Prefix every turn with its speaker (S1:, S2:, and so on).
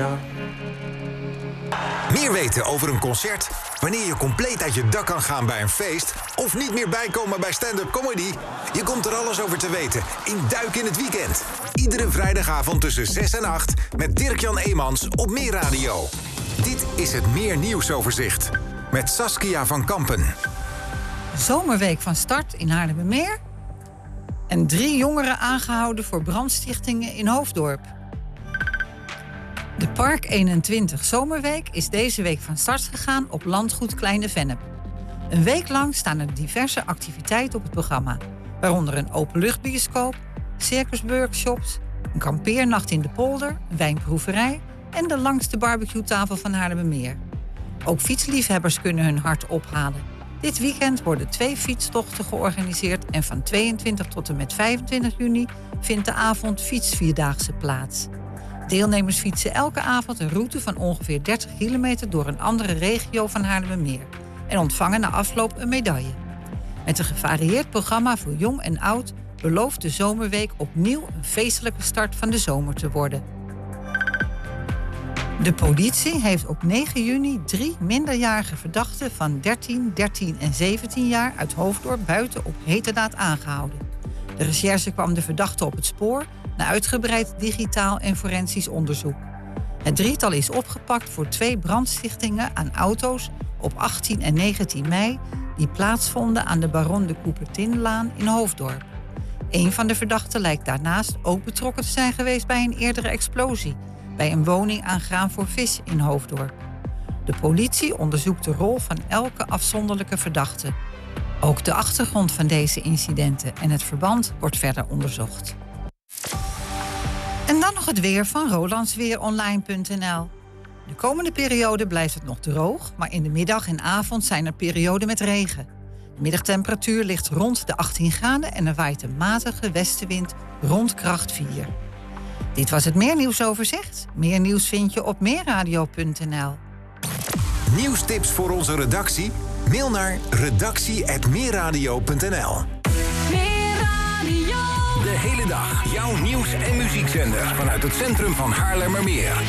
S1: Meer weten over een concert, wanneer je compleet uit je dak kan gaan bij een feest of niet meer bijkomen bij stand-up comedy? Je komt er alles over te weten in Duik in het Weekend. Iedere vrijdagavond tussen 6 en 8 met Dirk-Jan Eemans op Meer Radio. Dit is het Meer Nieuwsoverzicht met Saskia van Kampen.
S2: Zomerweek van start in Haarlemmermeer. En 3 jongeren aangehouden voor brandstichtingen in Hoofddorp. De Park 21 Zomerweek is deze week van start gegaan op landgoed Kleine Vennep. Een week lang staan er diverse activiteiten op het programma. Waaronder een openluchtbioscoop, circusworkshops, een kampeernacht in de polder, een wijnproeverij en de langste barbecuetafel van Haarlemmermeer. Ook fietsliefhebbers kunnen hun hart ophalen. Dit weekend worden 2 fietstochten georganiseerd en van 22 tot en met 25 juni vindt de avond Fietsvierdaagse plaats. Deelnemers fietsen elke avond een route van ongeveer 30 kilometer door een andere regio van Haarlemmermeer en ontvangen na afloop een medaille. Met een gevarieerd programma voor jong en oud belooft de Zomerweek opnieuw een feestelijke start van de zomer te worden. De politie heeft op 9 juni 3 minderjarige verdachten van 13, 13 en 17 jaar uit Hoofddorp buiten op heterdaad aangehouden. De recherche kwam de verdachten op het spoor na uitgebreid digitaal en forensisch onderzoek. Het drietal is opgepakt voor 2 brandstichtingen aan auto's op 18 en 19 mei... die plaatsvonden aan de Baron de Coubertinlaan in Hoofddorp. Een van de verdachten lijkt daarnaast ook betrokken te zijn geweest bij een eerdere explosie bij een woning aan Graan voor Vis in Hoofddorp. De politie onderzoekt de rol van elke afzonderlijke verdachte. Ook de achtergrond van deze incidenten en het verband wordt verder onderzocht. En dan nog het weer van rolandsweeronline.nl. De komende periode blijft het nog droog, maar in de middag en avond zijn er perioden met regen. De middagtemperatuur ligt rond de 18 graden en er waait een matige westenwind rond kracht 4. Dit was het Meer Nieuwsoverzicht. Meer nieuws vind je op meerradio.nl.
S1: Nieuwstips voor onze redactie? Mail naar redactie@meerradio.nl. De hele dag jouw nieuws- en muziekzender vanuit het centrum van Haarlemmermeer.